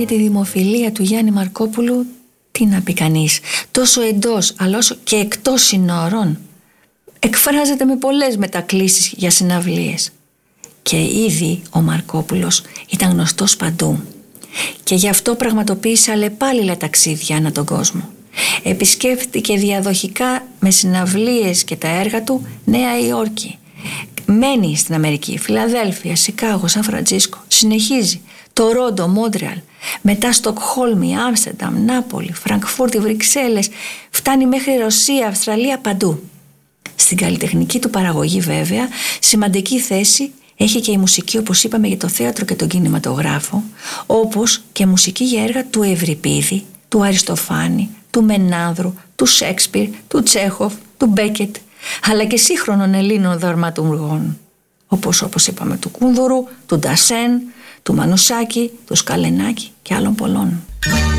για τη δημοφιλία του Γιάννη Μαρκόπουλου, τι να πει κανείς, τόσο εντός αλλά όσο και εκτός συνόρων. Εκφράζεται με πολλές μετακλήσεις για συναυλίες. Και ήδη ο Μαρκόπουλος ήταν γνωστός παντού. Και γι' αυτό πραγματοποίησε αλλεπάλληλα ταξίδια ανά τον κόσμο. Επισκέφτηκε διαδοχικά με συναυλίες και τα έργα του Νέα Υόρκη. Μένει στην Αμερική, Φιλαδέλφια, Σικάγο, Σαν Φραντζίσκο. Συνεχίζει Τορόντο, Μόντρεαλ, μετά Στοκχόλμη, Άμστερνταμ, Νάπολη, Φραγκφούρτη, Βρυξέλλες. Φτάνει μέχρι Ρωσία, Αυστραλία, παντού. Στην καλλιτεχνική του παραγωγή βέβαια σημαντική θέση έχει και η μουσική, όπως είπαμε, για το θέατρο και τον κινηματογράφο, όπως και μουσική για έργα του Ευρυπίδη, του Αριστοφάνη, του Μενάνδρου, του Σέξπιρ, του Τσέχοφ, του Μπέκετ, αλλά και σύγχρονων Ελλήνων δραματουργών, όπως είπαμε, του Κούνδουρου, του Ντασέν, του Μανουσάκη, του Σκαλενάκη και άλλων πολλών.